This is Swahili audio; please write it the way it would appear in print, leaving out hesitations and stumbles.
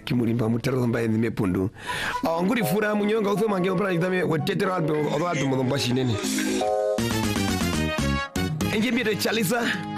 akimurimba mutero mbaye nimepundu nguri fura munyonga utho mange mpana kitame wetetera albe odo albe modomba shinene enjebire chalisa